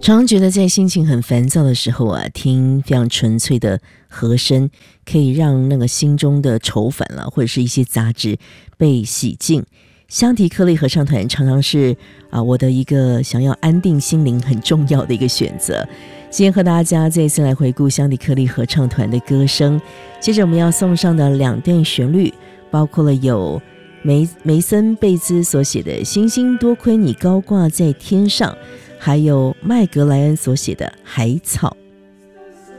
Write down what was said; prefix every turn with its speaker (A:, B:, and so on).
A: 常常觉得在心情很烦躁的时候啊，听非常纯粹的和声，可以让那个心中的愁烦啦，或者是一些杂质被洗净。香缇克利合唱团常常是我的一个想要安定心灵很重要的一个选择。今天和大家再一次来回顾香缇克利合唱团的歌声，接着我们要送上的两段旋律，包括了有梅森贝兹所写的《星星多亏你高挂在天上》，还有麦格莱恩所写的《海草》。